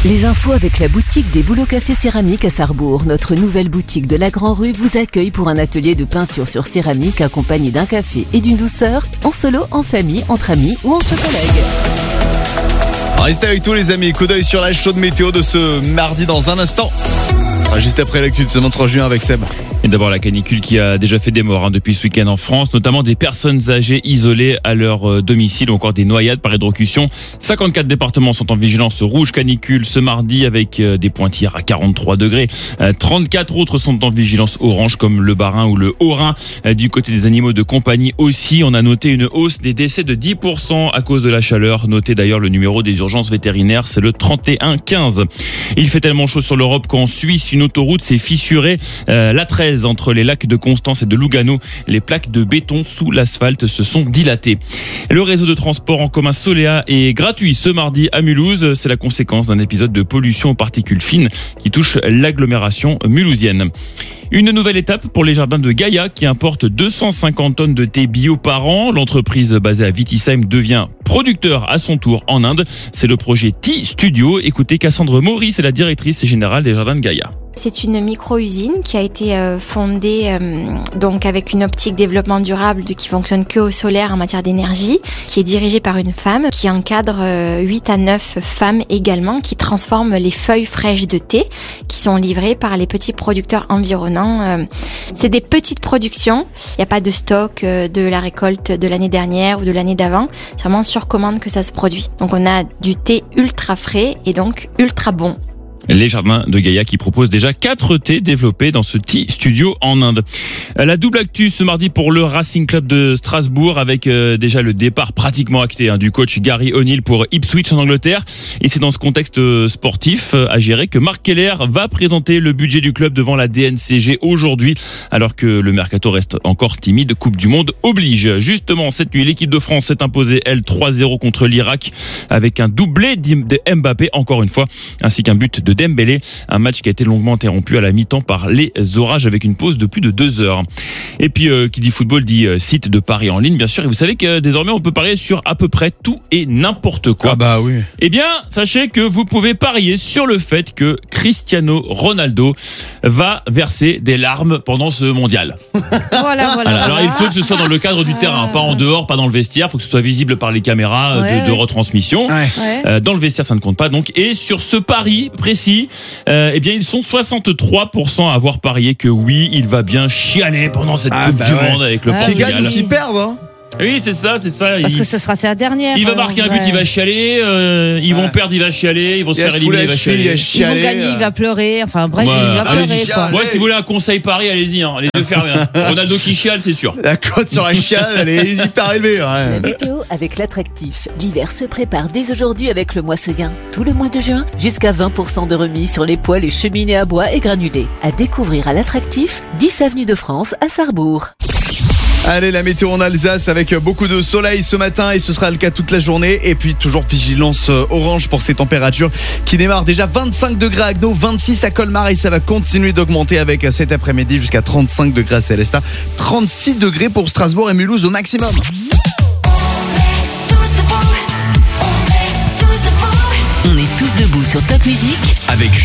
Les infos avec la boutique des Bouleaux Café Céramique à Sarrebourg. Notre nouvelle boutique de la Grand Rue vous accueille pour un atelier de peinture sur céramique accompagné d'un café et d'une douceur, en solo, en famille, entre amis ou entre collègues. Restez avec tous les amis, coup d'œil sur la chaude météo de ce mardi dans un instant. Ce sera juste après l'actu de ce 23 juin avec Seb. Et d'abord la canicule qui a déjà fait des morts depuis ce week-end en France, notamment des personnes âgées isolées à leur domicile ou encore des noyades par hydrocution. 54 départements sont en vigilance rouge canicule ce mardi avec des pointillères à 43 degrés. 34 autres sont en vigilance orange comme le Bas-Rhin ou le Haut-Rhin. Du côté des animaux de compagnie aussi, on a noté une hausse des décès de 10% à cause de la chaleur. Notez d'ailleurs le numéro des urgences vétérinaires, c'est le 3115. Il fait tellement chaud sur l'Europe qu'en Suisse, une autoroute s'est fissurée. La 13 entre les lacs de Constance et de Lugano, les plaques de béton sous l'asphalte se sont dilatées. Le réseau de transport en commun Solea est gratuit ce mardi à Mulhouse. C'est la conséquence d'un épisode de pollution aux particules fines qui touche l'agglomération mulhousienne. Une nouvelle étape pour les jardins de Gaïa qui importent 250 tonnes de thé bio par an. L'entreprise basée à Vitisheim devient producteur à son tour en Inde. C'est le projet Tea Studio. Écoutez Cassandre Maury, c'est la directrice générale des jardins de Gaïa. C'est une micro-usine qui a été fondée donc avec une optique développement durable qui fonctionne que au solaire en matière d'énergie, qui est dirigée par une femme qui encadre 8 à 9 femmes également qui transforment les feuilles fraîches de thé qui sont livrées par les petits producteurs environnants. C'est des petites productions, il n'y a pas de stock de la récolte de l'année dernière ou de l'année d'avant, c'est vraiment sur commande que ça se produit. Donc on a du thé ultra frais et donc ultra bon. Les jardins de Gaïa qui proposent déjà 4 thés développés dans ce Tea Studio en Inde. La double actu ce mardi pour le Racing Club de Strasbourg avec déjà le départ pratiquement acté du coach Gary O'Neill pour Ipswich en Angleterre. Et c'est dans ce contexte sportif à gérer que Marc Keller va présenter le budget du club devant la DNCG aujourd'hui alors que le mercato reste encore timide. Coupe du Monde oblige. Justement, cette nuit, l'équipe de France s'est imposée, elle, 3-0 contre l'Irak avec un doublé de Mbappé, encore une fois, ainsi qu'un but de Dembélé, un match qui a été longuement interrompu à la mi-temps par les orages avec une pause de plus de 2 heures. Et puis qui dit football dit site de paris en ligne bien sûr, et vous savez que désormais on peut parier sur à peu près tout et n'importe quoi. Ah bah oui. Eh bien, sachez que vous pouvez parier sur le fait que Cristiano Ronaldo va verser des larmes pendant ce mondial. Voilà. Alors il faut que ce soit dans le cadre du terrain, pas en dehors, pas dans le vestiaire, il faut que ce soit visible par les caméras de retransmission. Ouais. Dans le vestiaire ça ne compte pas donc. Et sur ce pari précis, eh bien ils sont 63% à avoir parié que oui, il va bien chialer pendant cette Coupe du Monde avec le Portugal. Qui gagne ou qui perd, hein. Oui, c'est ça. Parce que ce sera sa dernière. Il va marquer un but, il va chialer. Ils vont perdre, il va chialer. Ils vont se faire éliminer, il va chialer. Ils vont gagner, il va pleurer. Enfin bref, il va pleurer quoi. Ouais, si vous voulez un conseil pari, allez-y. Les deux fermés. Ronaldo qui chiale, c'est sûr. La cote sur la chiale, elle est hyper élevée. La météo avec l'attractif. L'hiver se prépare dès aujourd'hui avec le mois Seguin. Tout le mois de juin, jusqu'à 20% de remise sur les poêles et cheminées à bois et granulés. À découvrir à l'attractif, 10 avenue de France à Sarrebourg. Allez, la météo en Alsace avec beaucoup de soleil ce matin et ce sera le cas toute la journée. Et puis toujours vigilance orange pour ces températures qui démarrent déjà 25 degrés à Agno, 26 à Colmar et ça va continuer d'augmenter avec cet après-midi jusqu'à 35 degrés à Célestat, 36 degrés pour Strasbourg et Mulhouse au maximum. On est tous debout sur Top Music avec